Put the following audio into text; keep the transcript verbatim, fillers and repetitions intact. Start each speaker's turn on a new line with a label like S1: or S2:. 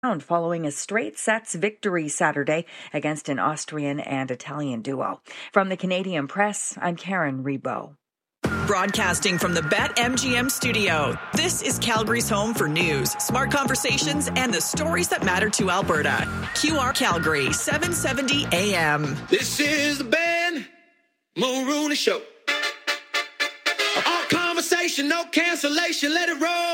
S1: following a straight sets victory Saturday against an Austrian and Italian duo. From the Canadian Press, I'm Karen Rebo.
S2: Broadcasting from the BetMGM studio, this is Calgary's home for news, smart conversations, and the stories that matter to Alberta. Q R Calgary, seven seventy A M.
S3: This is the Ben Mulrooney Show. All conversation, no cancellation, let it roll.